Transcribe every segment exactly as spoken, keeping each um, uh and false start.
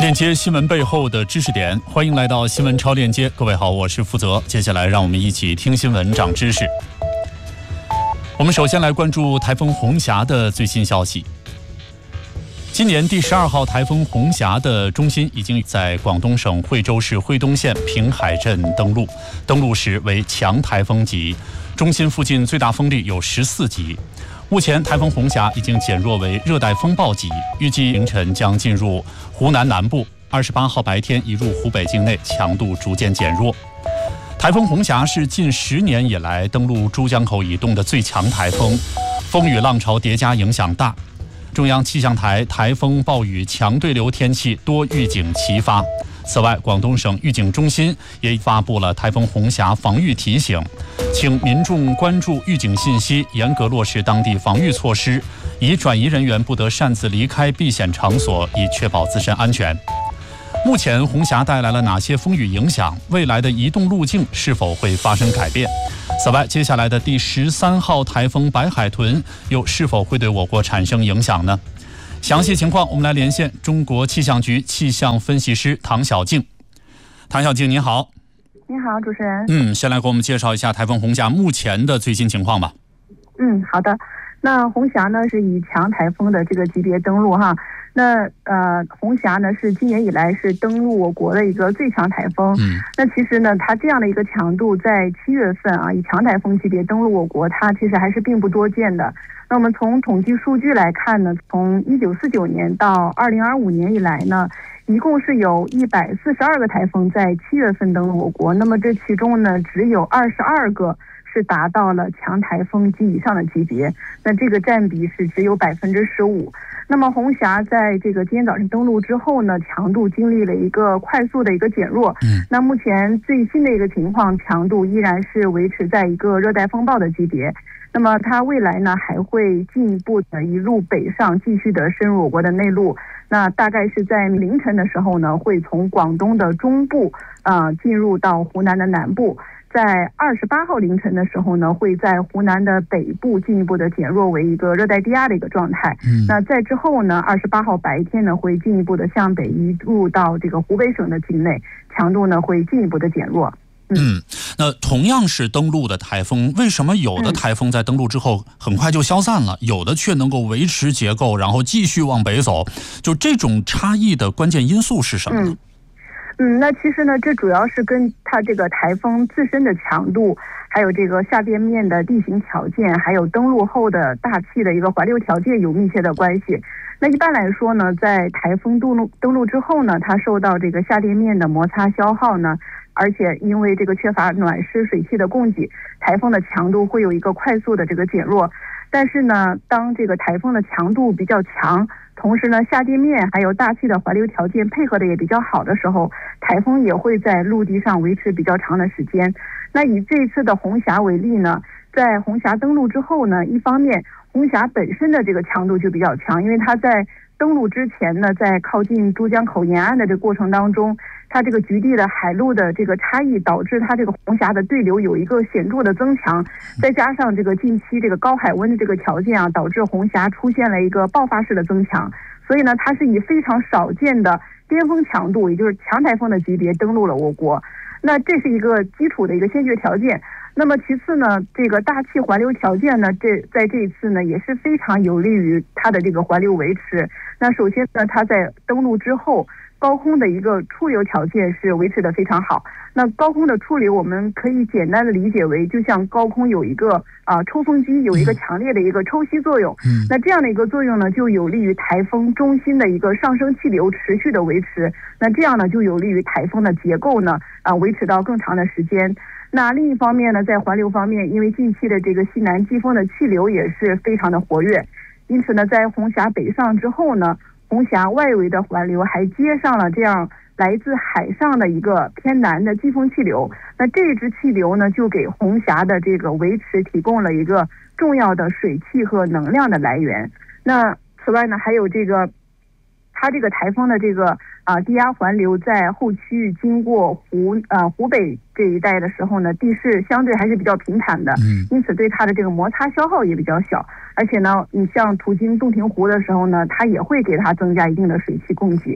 链接新闻背后的知识点，欢迎来到新闻超链接。各位好，我是负责。接下来让我们一起听新闻长知识。我们首先来关注台风红霞的最新消息。今年第十二号台风红霞的中心已经在广东省惠州市惠东县平海镇登陆，登陆时为强台风级，中心附近最大风力有十四级。目前台风红霞已经减弱为热带风暴级，预计凌晨将进入湖南南部，二十八号白天移入湖北境内，强度逐渐减弱。台风红霞是近十年以来登陆珠江口以东的最强台风，风雨浪潮叠加，影响大。中央气象台台风暴雨强对流天气多预警齐发。此外，广东省预警中心也发布了台风红霞防御提醒，请民众关注预警信息，严格落实当地防御措施，已转移人员不得擅自离开避险场所，以确保自身安全。目前红霞带来了哪些风雨影响？未来的移动路径是否会发生改变？此外，接下来的第十三号台风白海豚又是否会对我国产生影响呢？详细情况我们来连线中国气象局气象分析师唐小静。唐小静您好。 您好，主持人。 嗯，先来给我们介绍一下台风红霞目前的最新情况吧。 嗯，好的。那红霞呢是以强台风的这个级别登陆哈。那呃，红霞呢是今年以来是登陆我国的一个最强台风。嗯，那其实呢，它这样的一个强度，在七月份啊，以强台风级别登陆我国，它其实还是并不多见的。那我们从统计数据来看呢，从一九四九年到二零二五年以来呢，一共是有一百四十二个台风在七月份登陆我国。那么这其中呢，只有二十二个是达到了强台风及以上的级别，那这个占比是只有百分之十五。那么红霞在这个今天早晨登陆之后呢，强度经历了一个快速的一个减弱。嗯，那目前最新的一个情况，强度依然是维持在一个热带风暴的级别。那么它未来呢还会进一步的一路北上，继续的深入我国的内陆。那大概是在凌晨的时候呢，会从广东的中部啊、呃、进入到湖南的南部。在二十八号凌晨的时候呢，会在湖南的北部进一步的减弱为一个热带低压的一个状态。嗯，那在之后呢，二十八号白天呢，会进一步的向北移入到这个湖北省的境内，强度呢会进一步的减弱。 嗯，嗯那同样是登陆的台风，为什么有的台风在登陆之后很快就消散了，嗯、有的却能够维持结构，然后继续往北走？就这种差异的关键因素是什么呢？ 嗯嗯，那其实呢，这主要是跟它这个台风自身的强度，还有这个下边面的地形条件，还有登陆后的大气的一个环流条件有密切的关系。那一般来说呢，在台风登陆登陆之后呢，它受到这个下边面的摩擦消耗呢，而且因为这个缺乏暖湿水汽的供给，台风的强度会有一个快速的这个减弱。但是呢，当这个台风的强度比较强，同时呢，下地面还有大气的环流条件配合的也比较好的时候，台风也会在陆地上维持比较长的时间。那以这次的红霞为例呢，在红霞登陆之后呢，一方面红霞本身的这个强度就比较强，因为它在登陆之前呢，在靠近珠江口沿岸的这个过程当中，它这个局地的海陆的这个差异，导致它这个红霞的对流有一个显著的增强，再加上这个近期这个高海温的这个条件啊，导致红霞出现了一个爆发式的增强，所以呢，它是以非常少见的巅峰强度，也就是强台风的级别登陆了我国。那这是一个基础的一个先决条件。那么其次呢，这个大气环流条件呢，这在这一次呢也是非常有利于它的这个环流维持。那首先呢，它在登陆之后，高空的一个出流条件是维持的非常好。那高空的出流，我们可以简单的理解为，就像高空有一个啊、呃、抽风机有一个强烈的一个抽吸作用。嗯，那这样的一个作用呢，就有利于台风中心的一个上升气流持续的维持。那这样呢，就有利于台风的结构呢啊、呃、维持到更长的时间。那另一方面呢，在环流方面，因为近期的这个西南季风的气流也是非常的活跃，因此呢，在红霞北上之后呢，红霞外围的环流还接上了这样来自海上的一个偏南的季风气流。那这一支气流呢，就给红霞的这个维持提供了一个重要的水汽和能量的来源。那此外呢，还有这个它这个台风的这个啊、呃、低压环流在后区域经过湖呃湖北这一带的时候呢，地势相对还是比较平坦的，嗯，因此对它的这个摩擦消耗也比较小。而且呢，你像途经洞庭湖的时候呢，它也会给它增加一定的水汽供给。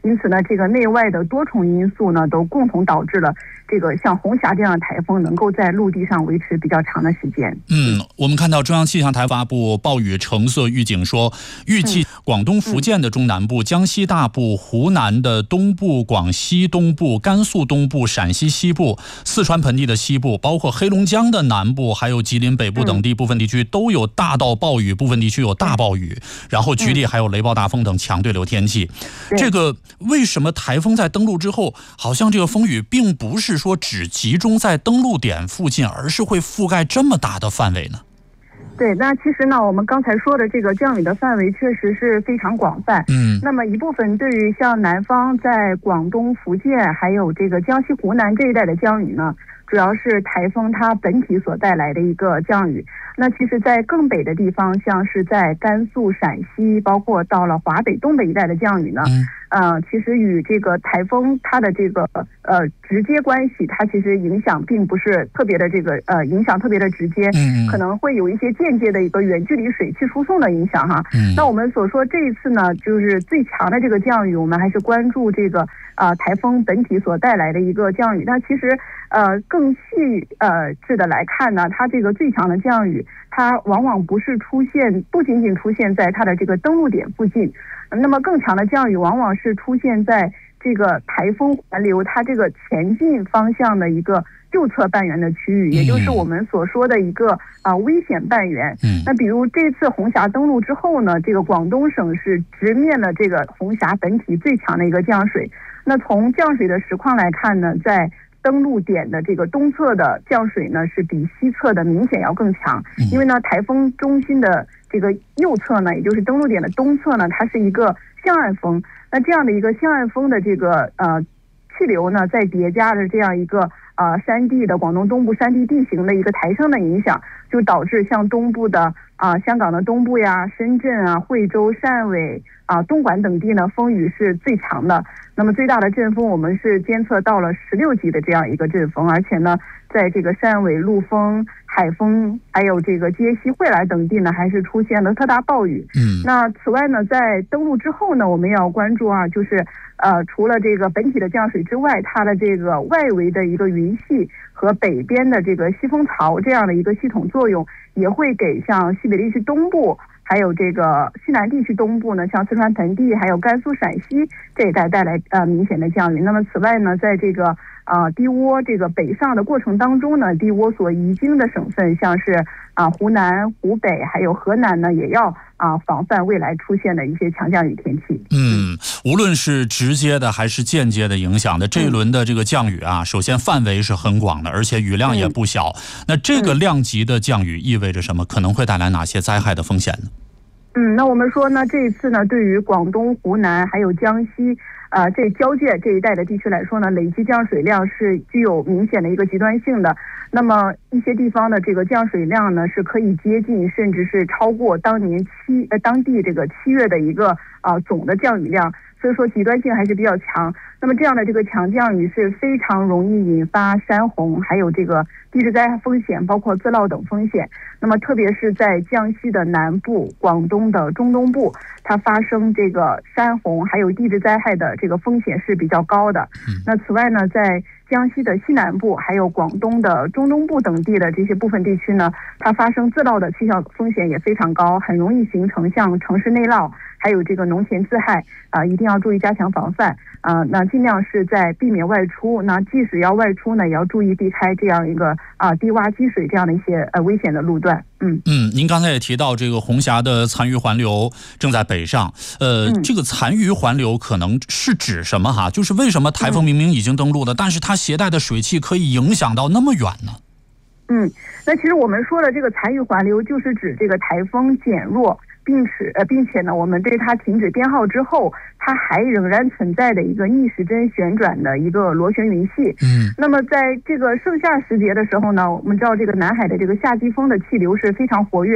因此呢，这个内外的多重因素呢，都共同导致了这个像红霞这样的台风能够在陆地上维持比较长的时间。 嗯，我们看到中央气象台发布暴雨橙色预警说，预计广东、福建的中南部、江西大部、湖南的东部、广西东部、甘肃东部、陕西西部、四川盆地的西部，包括黑龙江的南部，还有吉林北部等地部分地区都有大到暴雨，部分地区有大暴雨，然后局地还有雷暴大风等强对流天气。这个为什么台风在登陆之后，好像这个风雨并不是说只集中在登陆点附近，而是会覆盖这么大的范围呢？ 对，那其实呢，我们刚才说的这个降雨的范围确实是非常广泛。嗯，那么一部分对于像南方在广东、福建还有这个江西、湖南这一带的降雨呢，主要是台风它本体所带来的一个降雨。那其实在更北的地方，像是在甘肃、陕西，包括到了华北、东北一带的降雨呢，呃，其实与这个台风它的这个呃直接关系，它其实影响并不是特别的这个呃影响特别的直接，可能会有一些间接的一个远距离水汽输送的影响哈。那我们所说这一次呢，就是最强的这个降雨，我们还是关注这个啊、呃、台风本体所带来的一个降雨。那其实呃更细呃致的来看呢，它这个最强的降雨，它往往不是出现，不仅仅出现在它的这个登陆点附近，那么更强的降雨往往是出现在这个台风环流它这个前进方向的一个右侧半圆的区域，也就是我们所说的一个啊、呃、危险半圆。那比如这次红霞登陆之后呢，这个广东省是直面了这个红霞本体最强的一个降水。那从降水的实况来看呢，在登陆点的这个东侧的降水呢，是比西侧的明显要更强，因为呢，台风中心的这个右侧呢，也就是登陆点的东侧呢，它是一个向岸风。那这样的一个向岸风的这个呃气流呢，再叠加着这样一个呃山地的广东东部山地地形的一个抬升的影响，就导致像东部的啊、呃、香港的东部呀、深圳啊、惠州、汕尾啊、东莞等地呢，风雨是最强的。那么最大的阵风我们是监测到了十六级的这样一个阵风，而且呢，在这个汕尾、陆丰、海丰还有这个接西、惠来等地呢，还是出现了特大暴雨。嗯，那此外呢，在登陆之后呢，我们也要关注啊，就是呃，除了这个本体的降水之外，它的这个外围的一个云系和北边的这个西风槽这样的一个系统作用，也会给像西北地区东部还有这个西南地区东部呢，像四川盆地还有甘肃、陕西这一带带来呃明显的降雨。那么此外呢，在这个啊、呃、低涡这个北上的过程当中呢，低涡所移经的省份，像是啊、呃、湖南、湖北还有河南呢，也要啊、呃、防范未来出现的一些强降雨天气。 嗯，无论是直接的还是间接的影响的，这一轮的这个降雨啊，首先范围是很广的，而且雨量也不小。那这个量级的降雨意味着什么？可能会带来哪些灾害的风险呢？ 嗯，那我们说呢，这一次呢，对于广东、湖南还有江西，呃，这交界这一带的地区来说呢，累计降水量是具有明显的一个极端性的。那么一些地方的这个降水量呢，是可以接近甚至是超过当年七呃当地这个七月的一个啊、呃、总的降雨量。所以说极端性还是比较强。那么这样的这个强降雨是非常容易引发山洪，还有这个地质灾害风险，包括自涝等风险。那么特别是在江西的南部、广东的中东部，它发生这个山洪还有地质灾害的这个风险是比较高的。那此外呢，在江西的西南部还有广东的中东部等地的这些部分地区呢，它发生自涝的气象风险也非常高，很容易形成像城市内涝还有这个农田自害啊、呃，一定要注意加强防范啊、呃。那尽量是在避免外出，那即使要外出呢，也要注意避开这样一个啊、呃、低洼积水这样的一些呃危险的路段。嗯嗯，您刚才也提到这个红霞的残余环流正在北上，呃，嗯、这个残余环流可能是指什么哈？就是为什么台风明明已经登陆了，嗯、但是它携带的水汽可以影响到那么远呢？ 嗯，那其实我们说的这个残余环流，就是指这个台风减弱。并且呃，并且呢，我们对它停止编号之后，它还仍然存在的一个逆时针旋转的一个螺旋云系。嗯，那么在这个盛夏时节的时候呢，我们知道这个南海的这个夏季风的气流是非常活跃。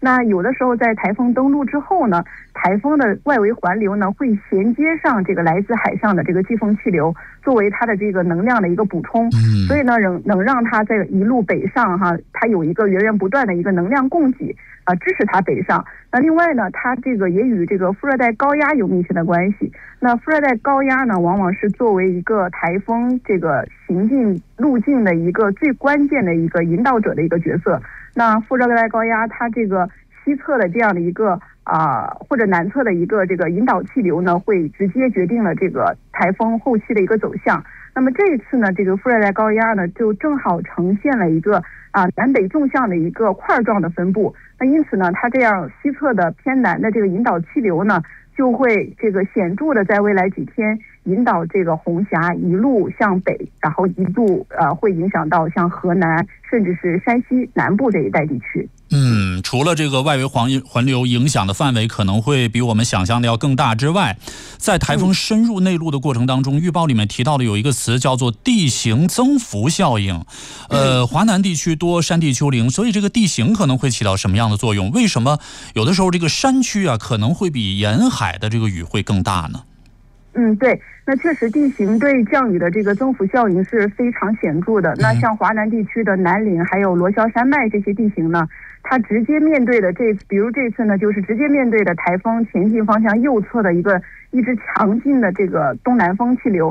那有的时候在台风登陆之后呢，台风的外围环流呢会衔接上这个来自海上的这个季风气流，作为它的这个能量的一个补充，所以呢能能让它在一路北上哈，它有一个源源不断的一个能量供给啊、呃，支持它北上。那另外呢，它这个也与这个副热带高压有密切的关系。那副热带高压呢，往往是作为一个台风这个行进路径的一个最关键的一个引导者的一个角色。那副热带高压它这个西侧的这样的一个啊、呃、或者南侧的一个这个引导气流呢，会直接决定了这个台风后期的一个走向。那么这一次呢，这个副热带高压呢，就正好呈现了一个啊、呃、南北纵向的一个块状的分布。那因此呢，它这样西侧的偏南的这个引导气流呢，就会这个显著的在未来几天引导这个红霞一路向北，然后一路呃会影响到像河南甚至是山西南部这一带地区。 嗯，除了这个外围环环流影响的范围可能会比我们想象的要更大之外，在台风深入内陆的过程当中，预报里面提到的有一个词叫做地形增幅效应。呃，华南地区多山地丘陵，所以这个地形可能会起到什么样的作用？为什么有的时候这个山区啊可能会比沿海的这个雨会更大呢？ 嗯，对，那确实地形对降雨的这个增幅效应是非常显著的。那像华南地区的南岭还有罗霄山脉这些地形呢，它直接面对的这比如这次呢，就是直接面对的台风前进方向右侧的一个一直强劲的这个东南风气流。